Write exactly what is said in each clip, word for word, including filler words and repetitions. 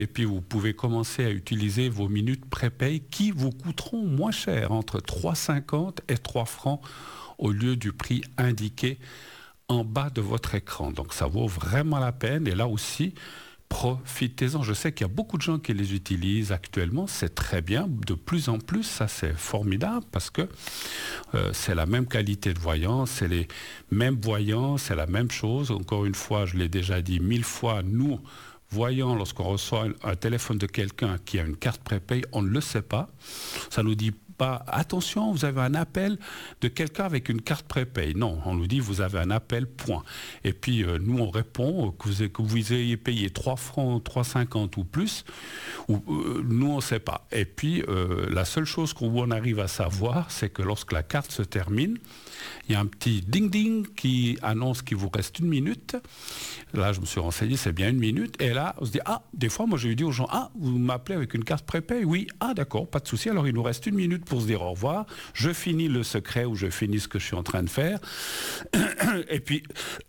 Et puis vous pouvez commencer à utiliser vos minutes prépay qui vous coûteront moins cher, entre trois euros cinquante et trois francs au lieu du prix indiqué en bas de votre écran. Donc ça vaut vraiment la peine. Et là aussi, profitez-en. Je sais qu'il y a beaucoup de gens qui les utilisent actuellement. C'est très bien. De plus en plus, ça c'est formidable parce que euh, c'est la même qualité de voyance, c'est les mêmes voyants, c'est la même chose. Encore une fois, je l'ai déjà dit mille fois, nous, voyants, lorsqu'on reçoit un, un téléphone de quelqu'un qui a une carte prépay, on ne le sait pas. Ça nous dit pas, attention, vous avez un appel de quelqu'un avec une carte prépay. Non, on nous dit, vous avez un appel, point. Et puis, euh, nous, on répond, euh, que, vous, que vous ayez payé trois francs, trois euros cinquante ou plus, ou, euh, nous, on ne sait pas. Et puis, euh, la seule chose qu'on arrive à savoir, c'est que lorsque la carte se termine, il y a un petit ding-ding qui annonce qu'il vous reste une minute. Là, je me suis renseigné, c'est bien une minute. Et là, on se dit, ah, des fois, moi, j'ai dit aux gens, ah, vous m'appelez avec une carte prépay? Oui, ah, d'accord, pas de souci. Alors, il nous reste une minute pour se dire au revoir. Je finis le secret ou je finis ce que je suis en train de faire. Et puis,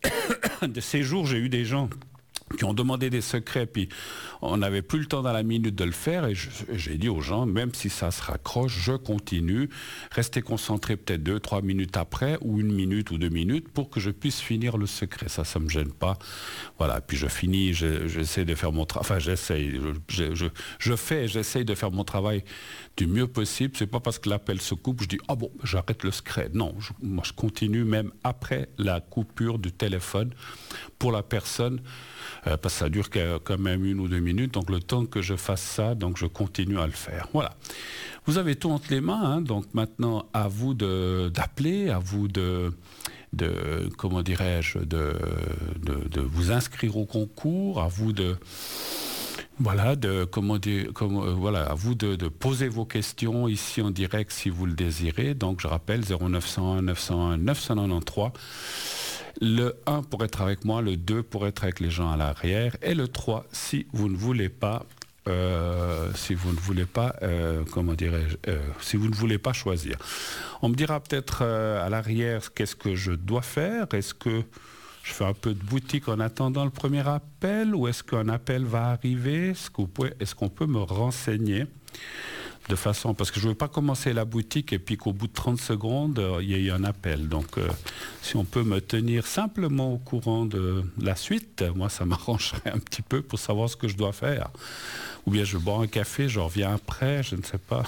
de ces jours, j'ai eu des gens qui ont demandé des secrets, puis on n'avait plus le temps dans la minute de le faire, et je, j'ai dit aux gens, même si ça se raccroche, je continue, restez concentrés peut-être deux, trois minutes après, ou une minute ou deux minutes, pour que je puisse finir le secret. Ça, ça me gêne pas. Voilà, puis je finis, je, j'essaie de faire mon travail, enfin j'essaie, je, je, je fais, j'essaie de faire mon travail du mieux possible. C'est pas parce que l'appel se coupe, je dis, ah bon, j'arrête le secret. Non, je, moi je continue même après la coupure du téléphone pour la personne, Euh, parce que ça dure quand même une ou deux minutes, donc le temps que je fasse ça, donc je continue à le faire. Voilà. Vous avez tout entre les mains, hein, donc maintenant à vous de, d'appeler, à vous de, de comment dirais-je, de, de, de vous inscrire au concours, à vous de... Voilà, de, comment dire, comme, euh, voilà, à vous de, de poser vos questions ici en direct si vous le désirez. Donc je rappelle zéro neuf cent un neuf cent un neuf cent quatre-vingt-treize. Le un pour être avec moi, le deux pour être avec les gens à l'arrière, et le trois si vous ne voulez pas, euh, si vous ne voulez pas, euh, comment dirais-je, euh, si vous ne voulez pas choisir. On me dira peut-être euh, à l'arrière qu'est-ce que je dois faire. Est-ce que je fais un peu de boutique en attendant le premier appel, ou est-ce qu'un appel va arriver? Est-ce que vous pouvez, est-ce qu'on peut me renseigner de façon, parce que je ne veux pas commencer la boutique et puis qu'au bout de trente secondes, euh, il y ait eu un appel. Donc, euh, si on peut me tenir simplement au courant de la suite, moi, ça m'arrangerait un petit peu pour savoir ce que je dois faire. Ou bien je bois un café, je reviens après, je ne sais pas.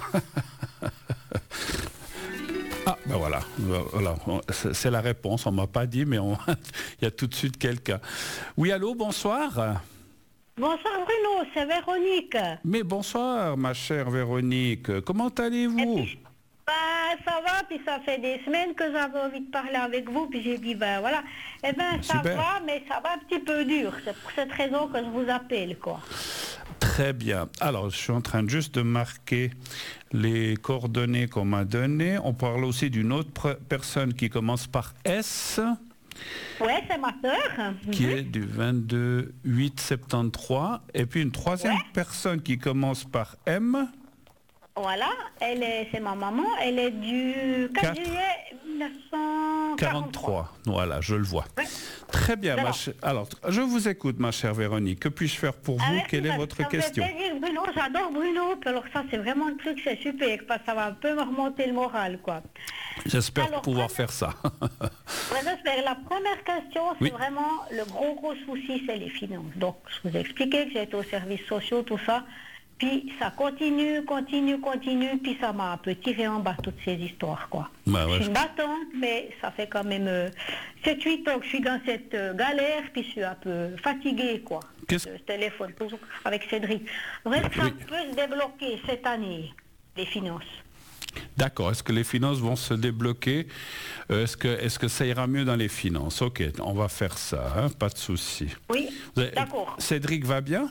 Ah, ben voilà, voilà. C'est la réponse, on ne m'a pas dit, mais on... il y a tout de suite quelqu'un. Oui, allô, bonsoir. Bonsoir Bruno, c'est Véronique. Mais bonsoir ma chère Véronique, comment allez-vous? Puis, bah, ça va, puis ça fait des semaines que j'avais envie de parler avec vous, puis j'ai dit, ben voilà, eh ben ça Super. va, mais ça va un petit peu dur, c'est pour cette raison que je vous appelle, quoi. Très bien, alors je suis en train juste de marquer les coordonnées qu'on m'a données. On parle aussi d'une autre personne qui commence par S. Ouais, c'est ma sœur. Qui Mhm. est du vingt-deux huit soixante-treize. Et puis une troisième Ouais. personne qui commence par M. Voilà, elle est, c'est ma maman, elle est du quatre juillet mille neuf cent quarante-trois. Voilà, je le vois. Ouais. Très bien, ma Alors. chère. Alors, je vous écoute, ma chère Véronique. Que puis-je faire pour vous? Ah, merci, Quelle est ça- votre ça me fait question? plaisir, Bruno, j'adore Bruno, puis alors ça c'est vraiment un truc, c'est super, parce que ça va un peu me remonter le moral, quoi. J'espère Alors, pouvoir première- faire ça. Ouais, j'espère. La première question, c'est Oui. vraiment le gros gros souci, c'est les finances. Donc, je vous ai expliqué que j'ai été aux services sociaux, tout ça. Puis ça continue, continue, continue, puis ça m'a un peu tiré en bas toutes ces histoires, quoi. Bah ouais, je suis je- une battante, mais ça fait quand même euh, sept huit ans que je suis dans cette euh, galère, puis je suis un peu fatiguée, quoi. Qu'est-ce- Je téléphone toujours avec Cédric. Est-ce que ça Oui. peut se débloquer cette année, les finances? D'accord. Est-ce que les finances vont se débloquer? Euh, Est-ce que, est-ce que ça ira mieux dans les finances? Ok, on va faire ça, hein, pas de souci. Oui, Vous avez- d'accord. Cédric va bien?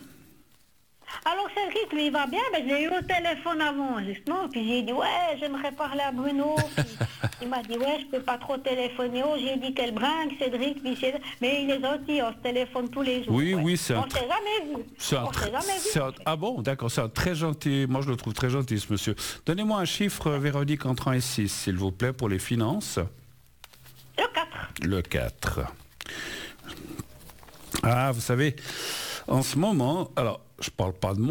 Alors Cédric, lui, il va bien, mais je l'ai eu au téléphone avant, justement, puis j'ai dit, ouais, j'aimerais parler à Bruno, puis il m'a dit, ouais, je peux pas trop téléphoner, oh, j'ai dit qu'elle bringue, Cédric, puis c'est... mais il est gentil, on se téléphone tous les jours. Oui, ouais. oui, c'est un On s'est jamais vu, C'est un on tr- s'est jamais vu. c'est un- Ah bon, d'accord, c'est un très gentil, moi je le trouve très gentil ce monsieur. Donnez-moi un chiffre, euh, Véronique, entre un et six, s'il vous plaît, pour les finances. Le quatre. Le quatre. Ah, vous savez, en ce moment, alors, je parle pas de